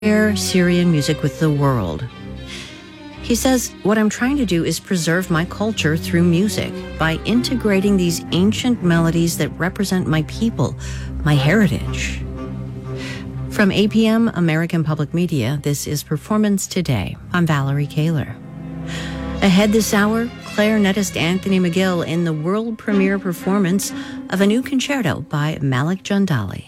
share Syrian music with the world. He says, what I'm trying to do is preserve my culture through music by integrating these ancient melodies that represent my people, my heritage. From APM, American Public Media, this is Performance Today. I'm Valerie Kaler. Ahead this hour, clarinetist Anthony McGill in the world premiere performance of a new concerto by Malik Jandali.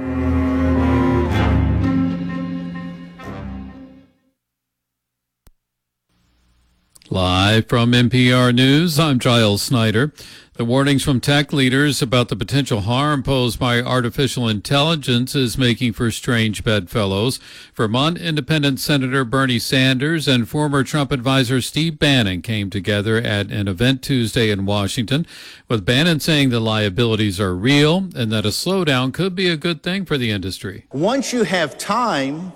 Live from NPR News, I'm Giles Snyder. The warnings from tech leaders about the potential harm posed by artificial intelligence is making for strange bedfellows. Vermont Independent Senator Bernie Sanders and former Trump advisor Steve Bannon came together at an event Tuesday in Washington, with Bannon saying the liabilities are real and that a slowdown could be a good thing for the industry. Once you have time,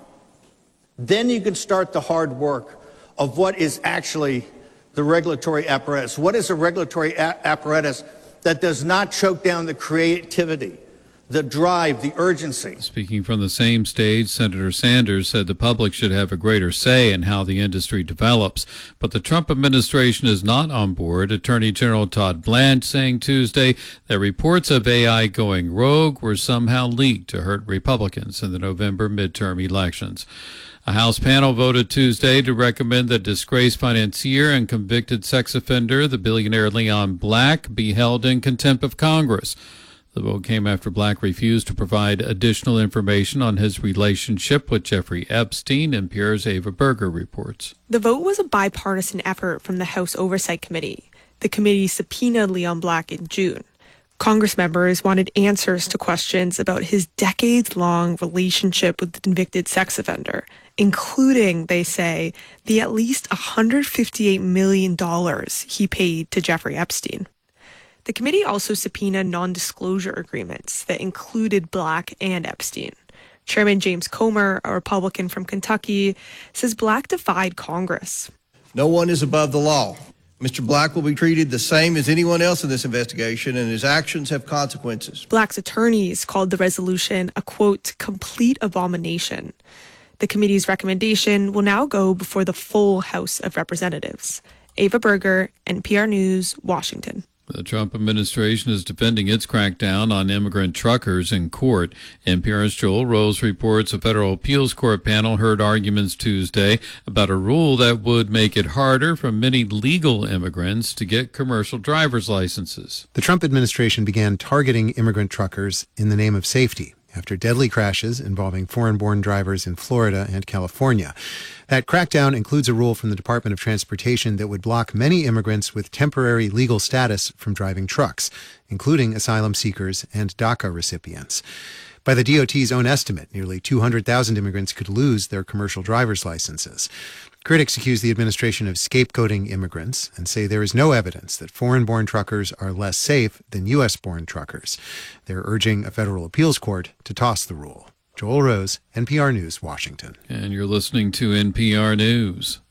then you can start the hard work of what is actually the regulatory apparatus. What is a regulatory apparatus that does not choke down the creativity, the drive, the urgency? Speaking from the same stage, Senator Sanders said the public should have a greater say in how the industry develops. But the Trump administration is not on board. Attorney General Todd Blanche saying Tuesday that reports of AI going rogue were somehow leaked to hurt Republicans in the November midterm elections. A House panel voted Tuesday to recommend that disgraced financier and convicted sex offender, the billionaire Leon Black, be held in contempt of Congress. The vote came after Black refused to provide additional information on his relationship with Jeffrey Epstein, NPR's Ava Berger reports. The vote was a bipartisan effort from the House Oversight Committee. The committee subpoenaed Leon Black in June. Congress members wanted answers to questions about his decades-long relationship with the convicted sex offender, including, they say, the at least $158 million he paid to Jeffrey Epstein. The committee also subpoenaed non-disclosure agreements that included Black and Epstein. Chairman James Comer, a Republican from Kentucky, says Black defied Congress. No one is above the law. Mr. Black will be treated the same as anyone else in this investigation, and his actions have consequences. Black's attorneys called the resolution a, quote, complete abomination. The committee's recommendation will now go before the full House of Representatives. Ava Berger, NPR News, Washington. The Trump administration is defending its crackdown on immigrant truckers in court. NPR's Joel Rose reports a federal appeals court panel heard arguments Tuesday about a rule that would make it harder for many legal immigrants to get commercial driver's licenses. The Trump administration began targeting immigrant truckers in the name of safety after deadly crashes involving foreign-born drivers in Florida and California. That crackdown includes a rule from the Department of Transportation that would block many immigrants with temporary legal status from driving trucks, including asylum seekers and DACA recipients. By the DOT's own estimate, nearly 200,000 immigrants could lose their commercial driver's licenses. Critics accuse the administration of scapegoating immigrants and say there is no evidence that foreign-born truckers are less safe than U.S.-born truckers. They're urging a federal appeals court to toss the rule. Joel Rose, NPR News, Washington. And you're listening to NPR News.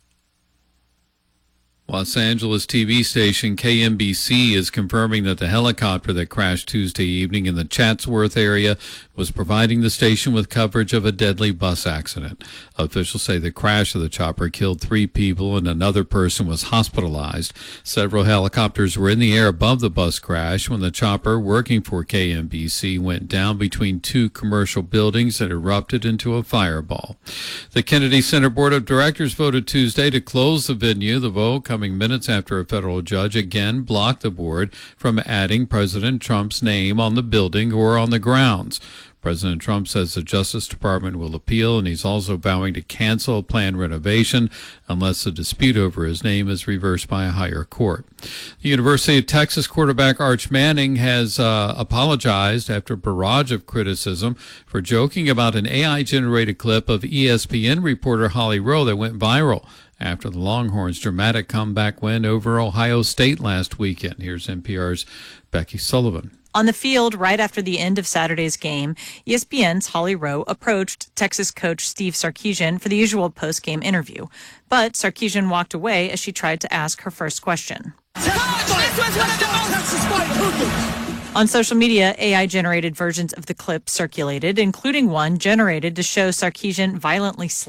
Los Angeles TV station KMBC is confirming that the helicopter that crashed Tuesday evening in the Chatsworth area was providing the station with coverage of a deadly bus accident. Officials say the crash of the chopper killed 3 people and another person was hospitalized. Several helicopters were in the air above the bus crash when the chopper working for KMBC went down between 2 commercial buildings that erupted into a fireball. The Kennedy Center Board of Directors voted Tuesday to close the venue. The vote coming minutes after a federal judge again blocked the board from adding President Trump's name on the building or on the grounds. President Trump says the Justice Department will appeal, and he's also vowing to cancel a planned renovation unless the dispute over his name is reversed by a higher court. The University of Texas quarterback Arch Manning has apologized after a barrage of criticism for joking about an AI-generated clip of ESPN reporter Holly Rowe that went viral after the Longhorns' dramatic comeback win over Ohio State last weekend. Here's NPR's Becky Sullivan. On the field, right after the end of Saturday's game, ESPN's Holly Rowe approached Texas coach Steve Sarkisian for the usual post-game interview. But Sarkisian walked away as she tried to ask her first question. On social media, AI-generated versions of the clip circulated, including one generated to show Sarkeesian violently